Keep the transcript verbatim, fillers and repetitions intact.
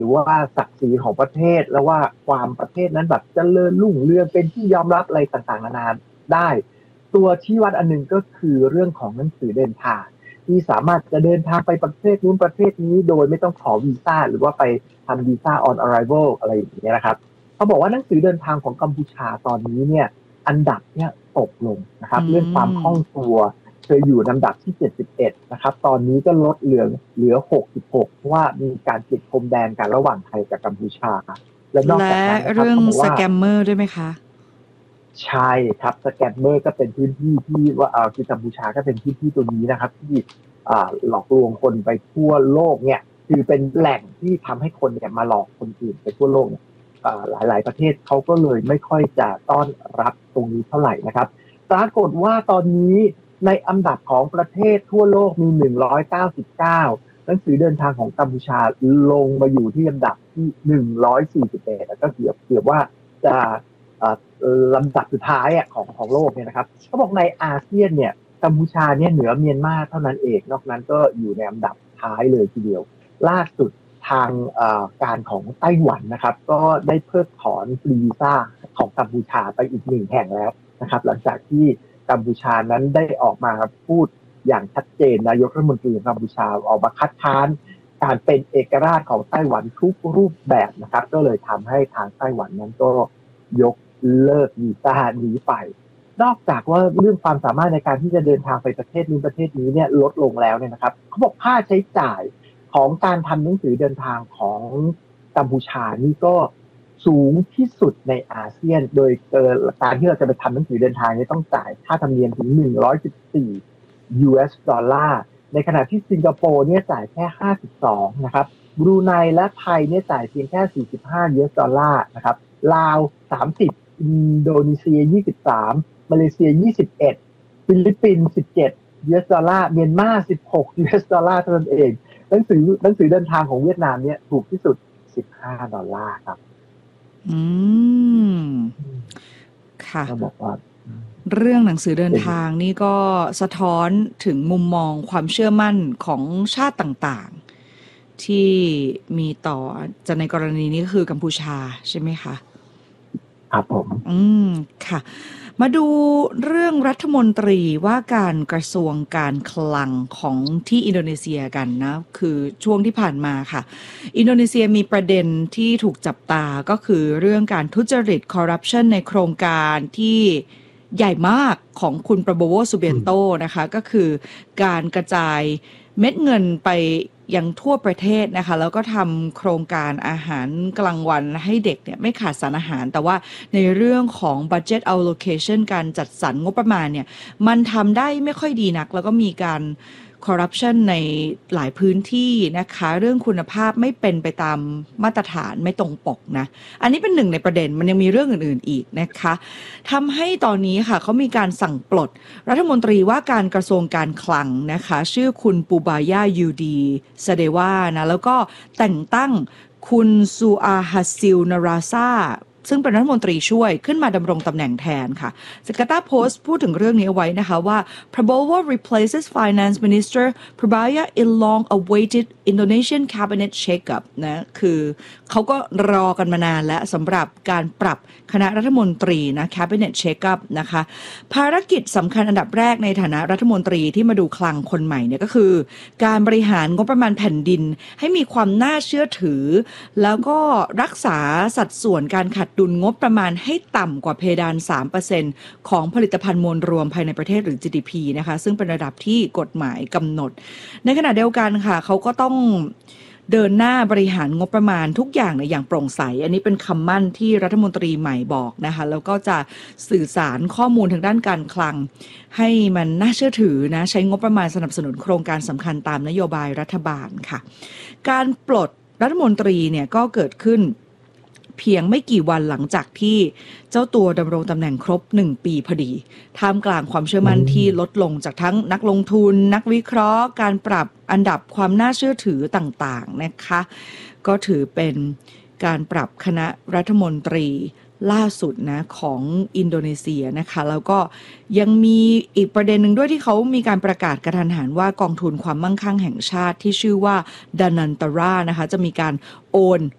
รือว่าศักดิ์ศรีของประเทศแล้วว่าความประเทศนั้นแบบเจริญรุ่งเรืองเป็นที่ยอมรับอะไรต่างๆนานาได้ตัวชี้วัดอันหนึ่งก็คือเรื่องของหนังสือเดินทางที่สามารถจะเดินทางไปประเทศนู้นประเทศนี้โดยไม่ต้องขอวีซ่าหรือว่าไปทำวีซ่า on arrival อะไรอย่างเงี้ยนะครับเขาบอกว่าหนังสือเดินทางของกัมพูชาตอนนี้เนี่ยอันดับเนี่ยตกลงนะครับเรื่องความคล่องตัวเคยอยู่ลำดับที่เจ็ดสิบเอ็ดนะครับตอนนี้ก็ลดเหลือเหลือหกสิบหกเพราะว่ามีการติดพรมแดนกันระหว่างไทยกับกัมพูชาและนอกจากนั้นนะครับเรื่องสแกมเมอร์ด้วยไหมคะใช่ครับสแกมเมอร์ก็เป็นพื้นที่ที่ว่าเอ่อคือกัมพูชาก็เป็นพื้นที่ตรงนี้นะครับที่อ่าหลอกลวงคนไปทั่วโลกเนี่ยคือเป็นแหล่งที่ทำให้คนเนี่ยมาหลอกคนอื่นไปทั่วโลกเนี่ยหลายๆประเทศเขาก็เลยไม่ค่อยจะต้อนรับตรงนี้เท่าไหร่นะครับปรากฏว่าตอนนี้ในอันดับของประเทศทั่วโลกมีหนึ่งร้อยเก้าสิบเก้าหนังสือเดินทางของกัมพูชาลงมาอยู่ที่อันดับที่หนึ่งร้อยสี่สิบเอ็ดแล้วก็เกือบเกือบว่าจะลำดับสุดท้ายอ่ะของของโลกเนี่ยนะครับเขาบอกในอาเซียนเนี่ยกัมพูชาเนี่ยเหนือเมียนมาเท่านั้นเองนอกนั้นก็อยู่ในอันดับท้ายเลยทีเดียวล่าสุดทางการของไต้หวันนะครับก็ได้เพิกถอนวีซ่าของกัมพูชาไปอีกหนึ่งแห่งแล้วนะครับหลังจากที่กัมพูชานั้นได้ออกมาพูดอย่างชัดเจนนายกรัฐมนตรีกัมพูชาออกมาคัดค้านการเป็นเอกราชของไต้หวันทุกรูปแบบนะครับก็เลยทำให้ทางไต้หวันนั้นก็ยกเลิกวีซ่านี้ไปนอกจากว่าเรื่องความสามารถในการที่จะเดินทางไปประเทศนู้นประเทศนี้เนี่ยลดลงแล้วเนี่ยนะครับเขาบอกค่าใช้จ่ายของการทำหนังสือเดินทางของกัมพูชานี่ก็สูงที่สุดในอาเซียนโดยเกินการที่เราจะไปทำหนังสือเดินทางนี่ต้องจ่ายค่าธรรมเนียมถึงหนึ่งร้อยสิบสี่ ยู เอส ดอลลาร์ในขณะที่สิงคโปร์เนี่ยจ่ายแค่ห้าสิบสองนะครับบรูไนและไทยเนี่ยจ่ายเพียงแค่สี่สิบห้า ยู เอส ดอลลาร์นะครับลาวสามสิบอินโดนีเซียยี่สิบสามมาเลเซียยี่สิบเอ็ดฟิลิปปินส์สิบเจ็ด ยู เอส ดอลลาร์เมียนมาสิบหก ยู เอส ดอลลาร์เท่านั้นเองหนังสือหนังสือเดินทางของเวียดนามเนี่ยถูกที่สุดสิบห้าดอลลาร์ครับอืมค่ะก็บอกว่าเรื่องหนังสือเดินทางนี่ก็สะท้อนถึงมุมมองความเชื่อมั่นของชาติต่างๆที่มีต่อจะในกรณีนี้ก็คือกัมพูชาใช่ไหมคะครับผมอืมค่ะมาดูเรื่องรัฐมนตรีว่าการกระทรวงการคลังของที่อินโดนีเซียกันนะคือช่วงที่ผ่านมาค่ะอินโดนีเซียมีประเด็นที่ถูกจับตาก็คือเรื่องการทุจริตคอร์รัปชันในโครงการที่ใหญ่มากของคุณประโบโวสุเบียนโตนะคะก็คือการกระจายเม็ดเงินไปยังทั่วประเทศนะคะแล้วก็ทำโครงการอาหารกลางวันให้เด็กเนี่ยไม่ขาดสารอาหารแต่ว่าในเรื่องของ budget allocation การจัดสรรงบประมาณเนี่ยมันทำได้ไม่ค่อยดีนักแล้วก็มีการคอร์รัปชันในหลายพื้นที่นะคะเรื่องคุณภาพไม่เป็นไปตามมาตรฐานไม่ตรงปกนะอันนี้เป็นหนึ่งในประเด็นมันยังมีเรื่องอื่นๆอีกนะคะทำให้ตอนนี้ค่ะเขามีการสั่งปลดรัฐมนตรีว่าการกระทรวงการคลังนะคะชื่อคุณปูบายายูดีซาเดวานะแล้วก็แต่งตั้งคุณซูอาฮัสซิลนาราซาซึ่งเป็นรัฐมนตรีช่วยขึ้นมาดำรงตำแหน่งแทนค่ะจาการ์ตาโพสต์พูดถึงเรื่องนี้เอาไว้นะคะว่า Prabowo replaces Finance Minister Prabaya in long-awaited Indonesian cabinet shake-up นะคือเขาก็รอกันมานานแล้วสำหรับการปรับคณะรัฐมนตรีนะ cabinet shake-up นะคะภารกิจสำคัญอันดับแรกในฐานะรัฐมนตรีที่มาดูคลังคนใหม่เนี่ยก็คือการบริหารงบประมาณแผ่นดินให้มีความน่าเชื่อถือแล้วก็รักษาสัดส่วนการขัดดุลงบประมาณให้ต่ำกว่าเพดาน สามเปอร์เซ็นต์ ของผลิตภัณฑ์มวลรวมภายในประเทศหรือ จี ดี พี นะคะซึ่งเป็นระดับที่กฎหมายกำหนดในขณะเดียวกันค่ะเขาก็ต้องเดินหน้าบริหารงบประมาณทุกอย่างในอย่างโปร่งใสอันนี้เป็นคำมั่นที่รัฐมนตรีใหม่บอกนะคะแล้วก็จะสื่อสารข้อมูลทางด้านการคลังให้มันน่าเชื่อถือนะใช้งบประมาณสนับสนุนโครงการสำคัญตามนโยบายรัฐบาลค่ะการปลดรัฐมนตรีเนี่ยก็เกิดขึ้นเพียงไม่กี่วันหลังจากที่เจ้าตัวดำรงตำแหน่งครบหนึ่งปีพอดีท่ามกลางความเชื่อมั่นที่ลดลงจากทั้งนักลงทุนนักวิเคราะห์การปรับอันดับความน่าเชื่อถือต่างๆนะคะก็ถือเป็นการปรับคณะรัฐมนตรีล่าสุดนะของอินโดนีเซียนะคะแล้วก็ยังมีอีกประเด็นหนึ่งด้วยที่เขามีการประกาศกระทันหันว่ากองทุนความมั่งคั่งแห่งชาติที่ชื่อว่าดานันตารานะคะจะมีการโอน